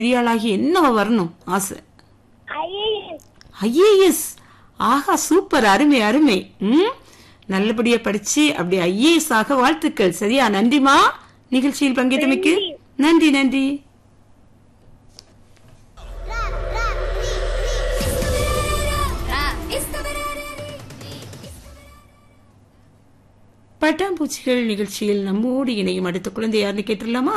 பெரியாளாகி என்னவா வரணும் ஆசை? ஐஏஎஸ். ஐஏஎஸ். ஆஹா, சூப்பர், அருமை அருமை. நல்லபடியா படிச்சு அப்படி ஐஏஎஸ் ஆக வாழ்த்துக்கள். சரியா? நன்றிமா, நிகழ்ச்சியில் பங்கேற்றமைக்கு நன்றி. நன்றி. பட்டாம்பூச்சிகள் நிகழ்ச்சியில் நம்மோடு இணையும் அடுத்த குழந்தை யாருன்னு கேட்டுடலாமா?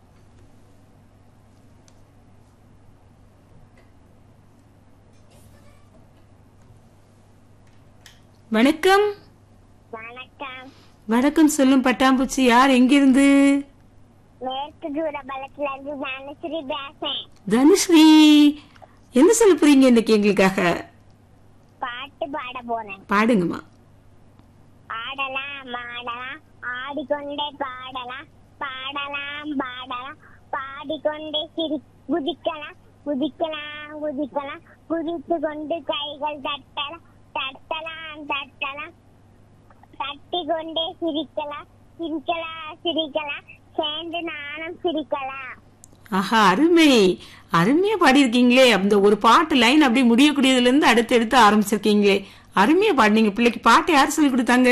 வணக்கம். வணக்கம். வணக்கம் சொல்லும் பட்டாம்பூச்சி. யார், எங்கிருந்து? மேற்கு தூரபலத்துல இருந்து தனுஸ்ரீ பேசேன். தனுஸ்ரீ, என்ன சொல்ல போறீங்க இன்னைக்கு எங்களுக்காக? பாட்டு பாட போனேன். பாடுங்கம்மா. ஆடலாம் ஆடலாம் ஆடிக்கொண்டே பாடலாம், பாடலாம் பாடலாம் பாடிக்கொண்டே குதிக்கலாம், குதிக்கலாம் குதிக்கலாம் குதித்து கொண்டு கைகள் தட்டலாம், தட்டலாம் தட்டலாம் தட்டி கொண்டே சிரிக்கலாம், சிரிக்கலாம் சிரிக்கலாம் சேர்ந்து நானும் சிரிக்கலாம். ஆஹா, அருமை, அருமையா பாடியிருக்கீங்களே. அந்த ஒரு பாட்டு லைன் அப்படியே முடியக்கூடியதுல இருந்து அடுத்து எடுத்து ஆரம்பிச்சிருக்கீங்களே. அருமையா பாடினீங்க. பிள்ளைக்கு பாட்டு யார் சொல்லி கொடுத்தாங்க?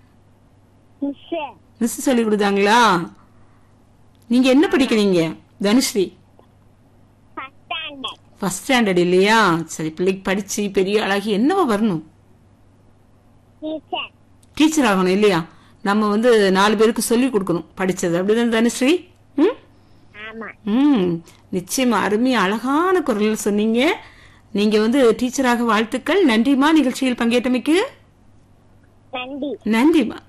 மிஸ் சொல்லி கொடுத்தாங்களா? நீங்க என்ன படிக்கிறீங்க தனுஸ்ரீ? ஃபர்ஸ்ட் ஸ்டாண்டர்ட் இல்லையா? சரி, பிள்ளைக்கு படிச்சு பெரிய ஆளாகி என்னவா வரணும்? டீச்சர் ஆகணும் இல்லையா? நம்ம 4 பேருக்கு சொல்லி கொடுக்கணும் படிச்சது. அப்படிதான் தனுஸ்ரீ? நிச்சயமா அருமையா அழகான குரல் சொன்னீங்க. நீங்க டீச்சராக வாழ்த்துக்கள். நன்றிமா, நிகழ்ச்சியில் பங்கேற்றமைக்கு. நன்றி. நன்றிமா.